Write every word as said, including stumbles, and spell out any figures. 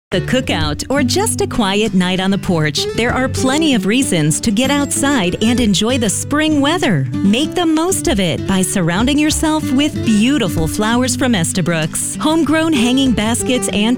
The cookout, or just a quiet night on the porch, there are plenty of reasons to get outside and enjoy the spring weather. Make the most of it by surrounding yourself with beautiful flowers from Estabrooks. Homegrown hanging baskets and